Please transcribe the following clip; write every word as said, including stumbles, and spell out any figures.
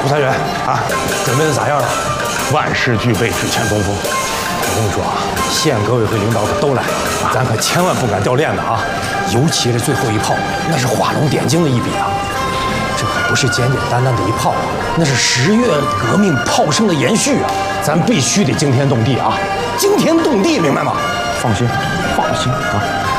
出裁员啊，准备的咋样了？ 万事俱备，只欠东风。 我跟你说啊，县革委会领导可都来，咱可千万不敢掉链子啊！尤其是最后一炮，那是画龙点睛的一笔啊！这可不是简简单单的一炮啊，那是十月革命炮声的延续啊！咱必须得惊天动地啊！惊天动地，明白吗？ 放心，放心啊。